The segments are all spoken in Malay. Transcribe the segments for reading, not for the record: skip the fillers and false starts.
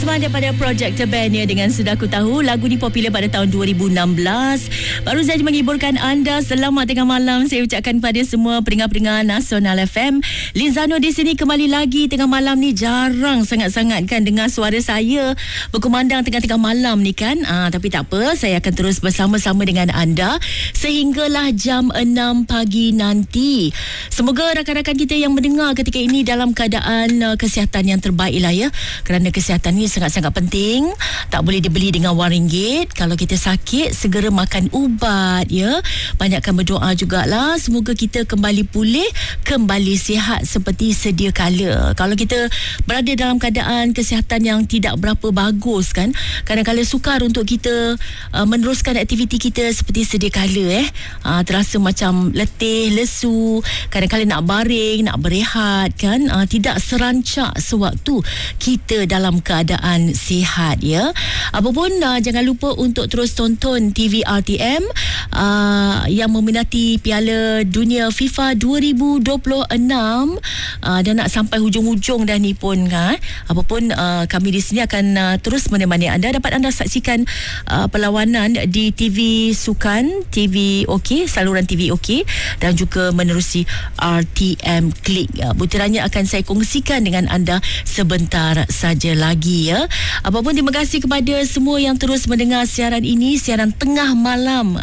Daripada Project Band dengan Sudah Ku Tahu. Lagu ni popular pada tahun 2016. Baru saja menghiburkan anda. Selamat tengah malam saya ucapkan kepada semua pendengar-pendengar Nasional FM. Lizano di sini kembali lagi. Tengah malam ni jarang sangat-sangat kan dengar suara saya berkumandang tengah-tengah malam ni kan. Tapi tak apa, saya akan terus bersama-sama dengan anda sehinggalah jam 6 pagi nanti. Semoga rakan-rakan kita yang mendengar ketika ini dalam keadaan kesihatan yang terbaik lah ya. Kerana kesihatan ni sangat-sangat penting. Tak boleh dibeli dengan wang ringgit. Kalau kita sakit, segera makan ubat ya. Banyakkan berdoa jugalah. Semoga kita kembali pulih, kembali sihat seperti sedia kala. Kalau kita berada dalam keadaan kesihatan yang tidak berapa bagus kan, kadang-kadang sukar untuk kita meneruskan aktiviti kita seperti sedia kala terasa macam letih, lesu, kadang-kadang nak baring, nak berehat kan, tidak serancak sewaktu kita dalam keadaan sihat ya. Apapun jangan lupa untuk terus tonton TV RTM yang meminati Piala Dunia FIFA 2026 dan nak sampai hujung-hujung dah ni pun kan. Apapun kami di sini akan terus menemani anda. Dapat anda saksikan perlawanan di TV Sukan, TV OK, saluran TV OK dan juga menerusi RTM Klik. Butirannya akan saya kongsikan dengan anda sebentar saja lagi ya. Apapun terima kasih kepada semua yang terus mendengar siaran ini, siaran tengah malam.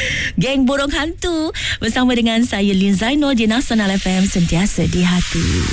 Geng Burung Hantu bersama dengan saya Lin Zainal di Nasional FM, sentiasa di hati.